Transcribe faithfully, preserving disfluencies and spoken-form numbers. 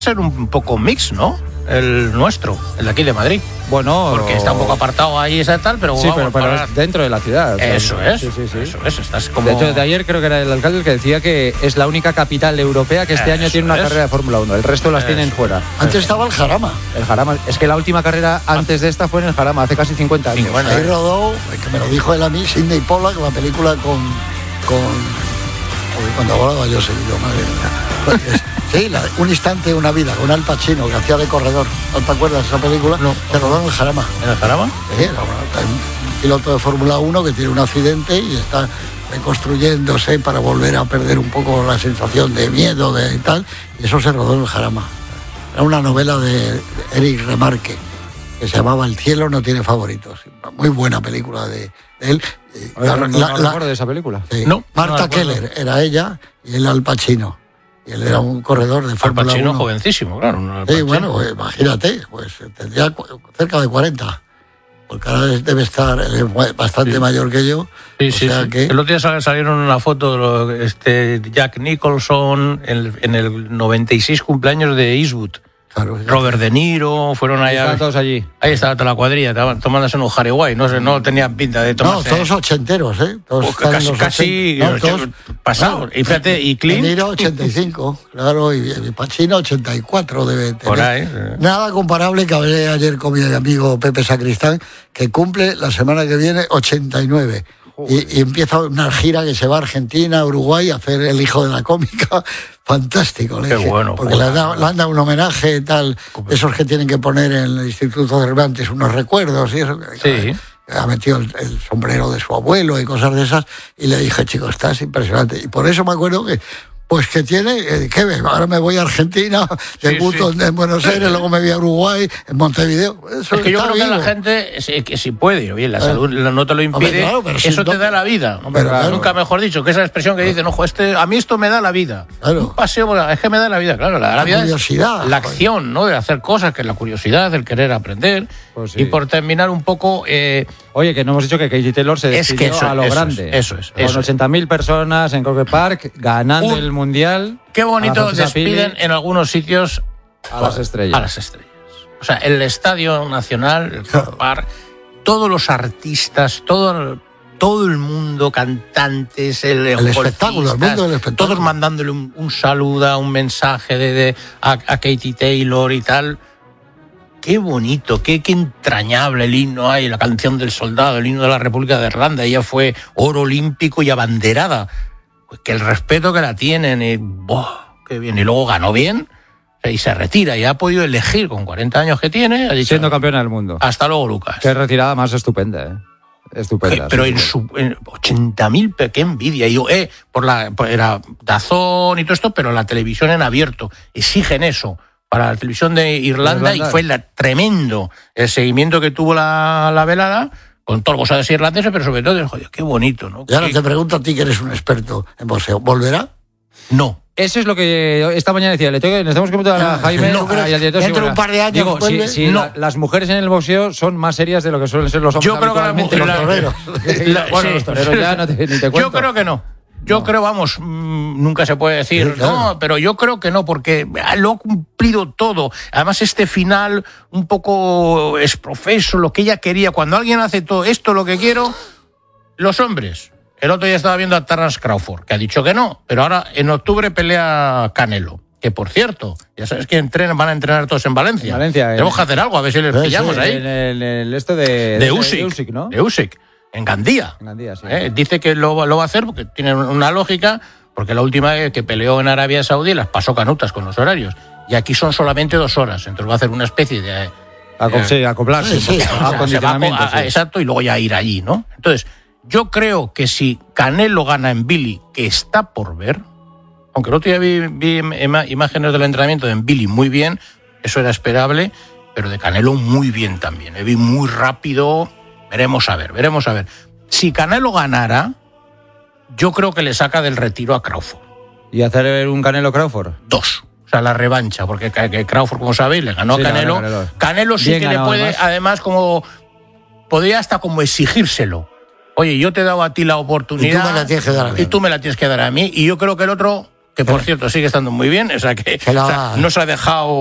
ser un poco mix, ¿no? El nuestro, el de aquí de Madrid. Bueno, porque está un poco apartado ahí esa tal, pero sí, vamos, pero, pero para... es dentro de la ciudad. Eso o sea, es, sí, sí, sí. eso es. Estás como... De hecho, de ayer creo que era el alcalde el que decía que es la única capital europea que este eso año tiene una es. carrera de Fórmula uno. El resto las eso. tienen fuera. Antes estaba el Jarama. El Jarama. Es que la última carrera antes de esta fue en el Jarama, hace casi cincuenta años. Bueno, Ahí eh. rodó, que me lo dijo él a mí, Sidney Pollack, la película con... con cuando hablaba yo seguido, madre mía. Sí, la, un instante, una vida, con Al Pacino, que hacía de corredor. ¿No te acuerdas de esa película? No. Se rodó en el Jarama. ¿En el Jarama? Sí, era un piloto de Fórmula uno que tiene un accidente y está reconstruyéndose para volver a perder un poco la sensación de miedo de y tal, y eso se rodó en el Jarama. Era una novela de Eric Remarque que se llamaba El cielo no tiene favoritos. Una muy buena película de, de él. La, no, no, la, no la, recuerdo de esa película. Sí, no, Marta no Keller era ella y él Al Pacino. Y él era un corredor de Fórmula uno. Al Pacino jovencísimo, claro. Al sí, bueno, pues, imagínate, pues tendría cerca de cuarenta. Porque ahora debe estar bastante sí. mayor que yo. Sí, o sí, sea sí. Que... El otro día salieron una foto de lo, este, Jack Nicholson en, en el noventa y seis cumpleaños de Eastwood. Claro, Robert De Niro, fueron allá. Estaban todos allí. Ahí estaba toda la cuadrilla, estaban tomándose un Harry no sé, no tenían pinta de tomarse. No, todos ochenteros, ¿eh? Todos oh, casi, casi no, todos, pasados. No, y fíjate, y Clint. De Niro ochenta y cinco, claro, y, y Pacino ochenta y cuatro debe tener. Por ahí. Eh. Nada comparable que hablé ayer con mi amigo Pepe Sacristán, que cumple la semana que viene ochenta y nueve. Y, y empieza una gira que se va a Argentina, Uruguay, a hacer El hijo de la cómica. Fantástico, qué bueno, porque le han dado da un homenaje tal, esos que tienen que poner en el Instituto Cervantes unos recuerdos y eso. Sí. Ha metido el, el sombrero de su abuelo y cosas de esas, y le dije, chico, estás impresionante. Y por eso me acuerdo que pues que tiene, eh, ¿qué ves? Ahora me voy a Argentina, debuto sí, sí. en Buenos Aires, luego me voy a Uruguay, en Montevideo. Eso es que yo creo vivo. que la gente, sí, que si puede, oye, la eh, salud no te lo impide, hombre, claro, pero eso si te no, da la vida. Hombre, pero, claro, nunca mejor dicho, que esa expresión que dicen, ojo, este, a mí esto me da la vida. Claro. Un paseo, es que me da la vida, claro. La, la, la vida curiosidad. Es la acción, ¿no? De hacer cosas, que es la curiosidad, el querer aprender. Pues sí. Y por terminar un poco... Eh, Oye, que no hemos dicho que Katie Taylor se despidió es que eso, a lo eso grande. Es, eso es. Con eso ochenta mil personas en Croke Park, ganando Un, el Mundial. Qué bonito despiden en algunos sitios a las estrellas. A las estrellas. O sea, el Estadio Nacional, el Croke Park, todos los artistas, todo el, todo el mundo, cantantes, el, el espectáculo, el mundo del espectáculo. Todos mandándole un, un saludo, un mensaje de, de a, a Katie Taylor y tal. Qué bonito, qué, qué entrañable el himno hay, la canción del soldado, el himno de la República de Irlanda. Ella fue oro olímpico y abanderada. Pues que el respeto que la tienen, y, ¡boh, qué bien! Y luego ganó bien y se retira y ha podido elegir con cuarenta años que tiene. Ha dicho, siendo campeona del mundo. Hasta luego, Lucas. Qué retirada más estupenda, ¿eh? Estupenda. Pero sí, en sí. su en ochenta mil, qué envidia. Y yo, eh, por la, por, era Dazón y todo esto, pero la televisión en abierto. Exigen eso para la televisión de Irlanda, Irlanda. Y fue la, tremendo el seguimiento que tuvo la, la velada, con todos los gozados irlandeses, pero sobre todo, joder, qué bonito, ¿no? Y ahora ¿Qué? te pregunto a ti, que eres un experto en boxeo, ¿volverá? No. Eso es lo que esta mañana decía. Le tengo, le tenemos que preguntar a Jaime no, y al director. Dentro de un par de años Digo, vuelve. si, si no. la, las mujeres en el boxeo son más serias de lo que suelen ser los hombres. Yo creo que las mujeres, los toreros. La, bueno, sí. Los toreros ya no te, ni te cuento. Yo creo que no. Yo no. creo, vamos, mmm, nunca se puede decir, sí, claro. no, pero yo creo que no, porque lo ha cumplido todo. Además, este final un poco exprofeso, lo que ella quería. Cuando alguien hace todo esto, lo que quiero, los hombres. El otro día estaba viendo a Terence Crawford, que ha dicho que no, pero ahora en octubre pelea Canelo. Que, por cierto, ya sabes que entrenan, van a entrenar todos en Valencia. En Valencia. Tenemos eh, que hacer algo, a ver si les sí, pillamos sí, ahí. En el, el este de... De Usyk, de Usyk, ¿no? De Usyk. En Gandía. En Gandía, sí. ¿Eh? Dice que lo, lo va a hacer porque tiene una lógica, porque la última vez que peleó en Arabia Saudí las pasó canutas con los horarios. Y aquí son solamente dos horas, entonces va a hacer una especie de... Acop sí, acoplarse. Sí, sí. O sea, a, a, a, exacto, y luego ya ir allí, ¿no? Entonces, yo creo que si Canelo gana en Billy, que está por ver, aunque el otro día vi, vi imágenes del entrenamiento de Billy muy bien, eso era esperable, pero de Canelo muy bien también. Vi muy rápido... Veremos a ver, veremos a ver. Si Canelo ganara, yo creo que le saca del retiro a Crawford. ¿Y hacer un Canelo Crawford? Dos. O sea, la revancha, porque Crawford, como sabéis, le ganó sí, a Canelo. No, Canelo. Canelo sí Bien que ganado, le puede, además. además, como podría hasta como exigírselo. Oye, yo te he dado a ti la oportunidad. Y tú me la tienes que dar a mí. Y tú me la tienes que dar a mí. Y yo creo que el otro que por cierto sigue estando muy bien, o sea que Se la- o sea, no se ha dejado